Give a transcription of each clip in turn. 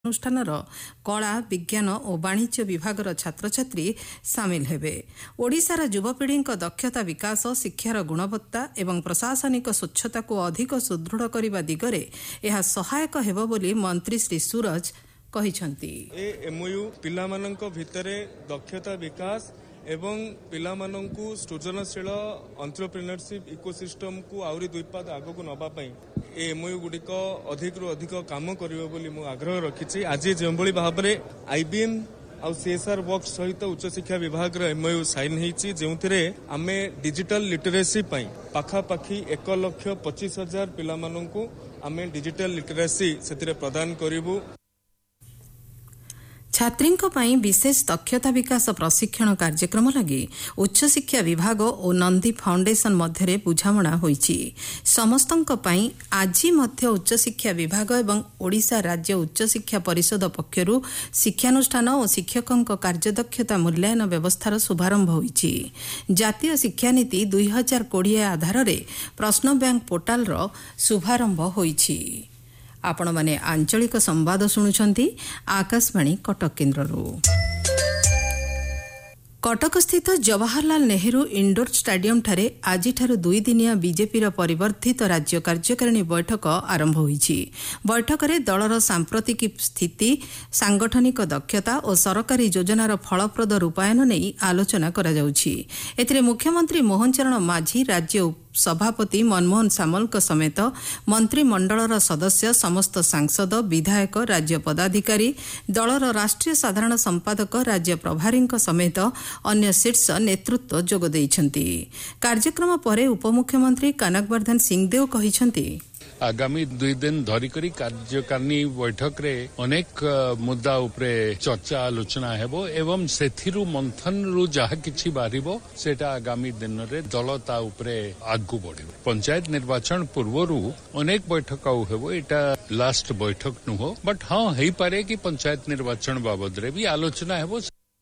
ଅନୁଷ୍ଠାନର କଳା ବିଜ୍ଞାନ ଓ ବାଣିଜ୍ୟ ବିଭାଗର ଛାତ୍ରଛାତ୍ରୀ ସାମିଲ ହେବେ। ଓଡ଼ିଶାର ଯୁବପିଢ଼ିଙ୍କ ଦକ୍ଷତା ବିକାଶ, ଶିକ୍ଷାର ଗୁଣବତ୍ତା ଏବଂ ପ୍ରଶାସନିକ ସ୍ୱଚ୍ଛତାକୁ ଅଧିକ ସୁଦୃଢ଼ କରିବା ଦିଗରେ ଏହା ସହାୟକ ହେବ ବୋଲି ମନ୍ତ୍ରୀ ଶ୍ରୀ ସୁରଜ କହିଛନ୍ତି। ଏମଓୟୁ ପିଲାମାନଙ୍କ ଭିତରେ ଦକ୍ଷତା ବିକାଶ ଏବଂ ପିଲାମାନଙ୍କୁ ସୃଜନଶୀଳ ଏଣ୍ଟରପ୍ରେନ୍ୟରସିପ୍ ଇକୋସିଷ୍ଟମକୁ ଆହୁରି ଦୁଇ ପାଦ ଆଗକୁ ନେବା ପାଇଁ ଏମଓୟୁ ଗୁଡ଼ିକ ଅଧିକରୁ ଅଧିକ କାମ କରିବ ବୋଲି ମୁଁ ଆଗ୍ରହ ରଖିଛି। ଆଜି ଯେଉଁଭଳି ଭାବରେ ଆଇବିଏମ୍ ଆଉ ସିଏସ୍ଆର୍ ୱାର୍କ ସହିତ ଉଚ୍ଚଶିକ୍ଷା ବିଭାଗର ଏମଓୟୁ ସାଇନ୍ ହୋଇଛି, ଯେଉଁଥିରେ ଆମେ ଡିଜିଟାଲ ଲିଟରେସି ପାଇଁ ପାଖାପାଖି 1,25,000 ପିଲାମାନଙ୍କୁ ଆମେ ଡିଜିଟାଲ ଲିଟରେସି ସେଥିରେ ପ୍ରଦାନ କରିବୁ। ଛାତ୍ରୀଙ୍କ ପାଇଁ ବିଶେଷ ଦକ୍ଷତା ବିକାଶ ପ୍ରଶିକ୍ଷଣ କାର୍ଯ୍ୟକ୍ରମ ଲାଗି ଉଚ୍ଚଶିକ୍ଷା ବିଭାଗ ଓ ନନ୍ଦୀ ଫାଉଣ୍ଡେସନ ମଧ୍ୟରେ ବୁଝାମଣା ହୋଇଛି। ସମସ୍ତଙ୍କ ପାଇଁ ଆଜି ମଧ୍ୟ ଉଚ୍ଚଶିକ୍ଷା ବିଭାଗ ଏବଂ ଓଡ଼ିଶା ରାଜ୍ୟ ଉଚ୍ଚଶିକ୍ଷା ପରିଷଦ ପକ୍ଷରୁ ଶିକ୍ଷାନୁଷ୍ଠାନ ଓ ଶିକ୍ଷକଙ୍କ କାର୍ଯ୍ୟଦକ୍ଷତା ମୂଲ୍ୟାୟନ ବ୍ୟବସ୍ଥାର ଶୁଭାରମ୍ଭ ହୋଇଛି। ଜାତୀୟ ଶିକ୍ଷାନୀତି 2020 ଆଧାରରେ ପ୍ରଶ୍ନ ବ୍ୟାଙ୍କ ପୋର୍ଟାଲର ଶୁଭାରମ୍ଭ ହୋଇଛି। ଆପଣମାନେ ଆଞ୍ଚଳିକ ସମ୍ବାଦ ଶୁଣୁଛନ୍ତି ଆକାଶବାଣୀ କଟକ କେନ୍ଦ୍ରରୁ। କଟକସ୍ଥିତ ଜବାହରଲାଲ ନେହେରୁ ଇଣ୍ଡୋର ଷ୍ଟାଡିୟମଠାରେ ଆଜିଠାରୁ 2 ଦିନିଆ ବିଜେପିର ପରିବର୍ଦ୍ଧିତ ରାଜ୍ୟ କାର୍ଯ୍ୟକାରିଣୀ ବୈଠକ ଆରମ୍ଭ ହୋଇଛି। ବୈଠକରେ ଦଳର ସାମ୍ପ୍ରତିକ ସ୍ଥିତି, ସାଂଗଠନିକ ଦକ୍ଷତା ଓ ସରକାରୀ ଯୋଜନାର ଫଳପ୍ରଦ ରୂପାୟନ ନେଇ ଆଲୋଚନା କରାଯାଉଛି। ଏଥିରେ ମୁଖ୍ୟମନ୍ତ୍ରୀ ମୋହନ ଚରଣ ମାଝୀ, ରାଜ୍ୟ ସଭାପତି ମନମୋହନ ସାମଲଙ୍କ ସମେତ ମନ୍ତ୍ରିମଣ୍ଡଳର ସଦସ୍ୟ, ସମସ୍ତ ସାଂସଦ, ବିଧାୟକ, ରାଜ୍ୟ ପଦାଧିକାରୀ, ଦଳର ରାଷ୍ଟ୍ରୀୟ ସାଧାରଣ ସମ୍ପାଦକ, ରାଜ୍ୟ ପ୍ରଭାରୀଙ୍କ ସମେତ ଅନ୍ୟ ଶୀର୍ଷ ନେତୃତ୍ୱ ଯୋଗ ଦେଇଛନ୍ତି। କାର୍ଯ୍ୟକ୍ରମ ପରେ ଉପମୁଖ୍ୟମନ୍ତ୍ରୀ କନକବର୍ଦ୍ଧନ ସିଂଦେଓ କହିଛନ୍ତି, आगामी 2 दिन धरिकरी कार्यकारिणी बैठक रे अनेक मुद्दा उपरे चर्चा आलोचना हेबो एवं सेथिरु मंथन रु जहा किछि बारिबो सेटा आगामी दिन रे दलता उपरे आगु बढ़िबो। पंचायत निर्वाचन पूर्वरु अनेक बैठक हेबो, एटा लास्ट बैठक नुहो, बट हां हेई पारे कि पंचायत निर्वाचन बाबद रे भी आलोचना हेबो।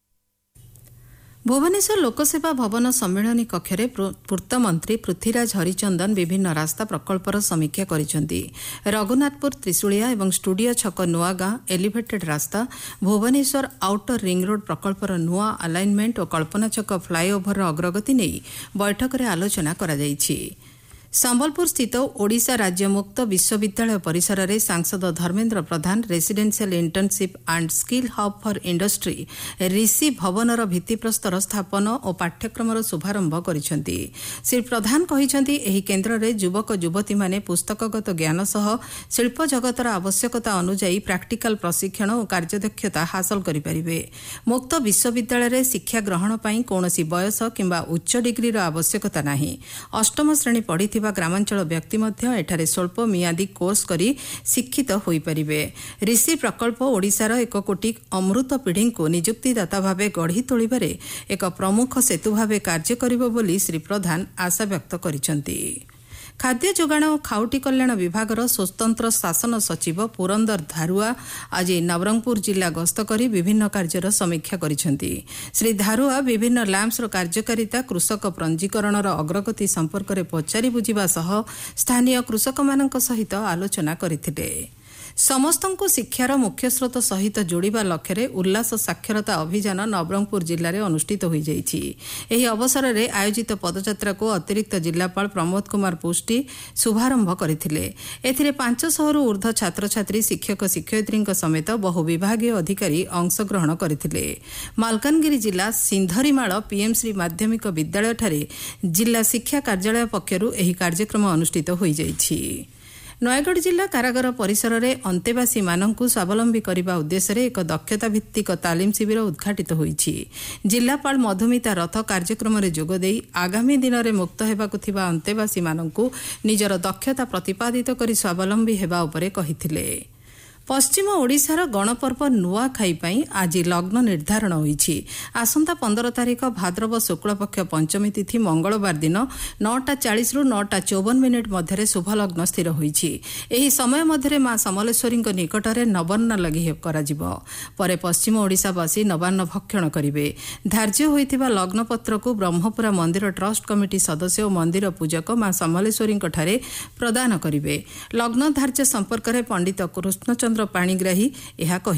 भुवनेश्वर लोकसेवा भवन सम्मेलनी कक्षरे पूर्तमंत्री पृथ्वीराज हरिचंदन विभिन्न रास्ता प्रकल्पर समीक्षा करिसेंती। रघुनाथपुर त्रिशूलिया एवं स्टूडियो छक नुआगां एलिवेटेड रास्ता, भुवनेश्वर आउटर रिंग रोड प्रकल्पर नुआ अलाइनमेंट और कल्पना छक फ्लाईओभर अग्रगति नहीं बैठक में आलोचना करा जायछि। संबलपुर स्थित ओडिशा राज्य मुक्त विश्वविद्यालय परिसर में सांसद Dharmendra Pradhan residential internship and skill hub for industry ऋषि भवनर भित्तिप्रस्तर स्थापन और पाठ्यक्रम शुभारंभ करिसेंती। श्री प्रधान कहिसेंती एही केन्द्र में युवक युवती माने पुस्तकगत ज्ञान सह शिल्प जगतर आवश्यकता अनुसार प्रैक्टिकल प्रशिक्षण और कार्यदक्षता हासिल करिपारिबे। मुक्त विश्वविद्यालय में शिक्षा ग्रहण पई कोनोसी बयस किंबा उच्च डिग्रीर आवश्यकता नाही। अष्टम श्रेणी पढ़ी ग्रामांचल व्यक्ति मध्य एठारे स्वल्प मियादी कोर्स करी शिक्षित होई परिबे। ऋषि प्रकल्प ओडिशार 1 कोटी अमृत पीढ़ी को नियुक्तिदाता भावे गढ़ी तोलिबारे एक प्रमुख सेतु भावे कार्य करिबो बोली श्री प्रधान आशा व्यक्त करिसेंती। खाद्य जोगाण और खाउटी कल्याण विभागर स्वतंत्र शासन सचिव पुरंदर धारुआ आज नवरंगपुर जिला गस्त करी विभिन्न कार्यर समीक्षा करिसेंती। श्री धारुआ विभिन्न लैंप्सर कार्यकारिता, कृषक पंजीकरणर अग्रगति संपर्क में पचारि बुझिबा सह स्थानीय कृषकमानक सहित आलोचना करथिले। समस्तंको शिक्षार मुख्य स्रोत सहित जोड़िबा लक्ष्य उल्लास साक्षरता अभियान नवरंगपुर जिले में अनुष्ठित हो जाइछि। एही अवसर में आयोजित पदयात्रा को अतिरिक्त जिलापाल प्रमोद कुमार पुष्टि शुभारंभ करथिले। एथिरे 500 रु ऊर्ध्व छात्र छात्री, शिक्षक शिक्षयित्री समेत बहु विभागीय अधिकारी अंशग्रहण करथिले। मालकानगिरी जिला सिंधरीमाळ पीएमश्री माध्यमिक विद्यालय ठारे जिला शिक्षा कार्यालय पक्षरु एही कार्यक्रम अनुष्ठित हो जाइछि। नयगढ़ जिला कारागार परिसर में अंतेवासी मानकु स्वावलंबी करने उद्देश्य एक दक्षता भित्तिक तालीम शिविर उद्घाटित होईछि। जिलापाल मधुमिता रथ कार्यक्रम में जोगदे आगामी दिन में मुक्त हेबाकु थिबा अंतेवासी मानकु निजर दक्षता प्रतिपादित करी स्वावलंबी हेबा उपरे कहिथिले। पश्चिम ओडिशार गणपर्व नुआखाई पई आज लग्न निर्धारण होईछि। आसंता 15 तारिख भाद्रव शुक्लपक्ष पंचमी तिथि मंगलवार दिन 9:40 रु 9:54 मध्य शुभ लग्न स्थिर होईछि। एही समय मध्य मां समलेश्वरी निकटरे नवान्न लगी कराजिबो। परे पश्चिम ओडिशावासी नवान्न भक्षण करिवे। धार्य होइथिबा लग्नपत्र को ब्रह्मपुरा मंदिर ट्रस्ट कमिटी सदस्य और मंदिर पूजक मां समलेश्वरी ठारे प्रदान करिवे। लग्न धार्य संपर्क में पंडित कृष्णचंद्र ପାଣିଗ୍ରାହୀ ଏହା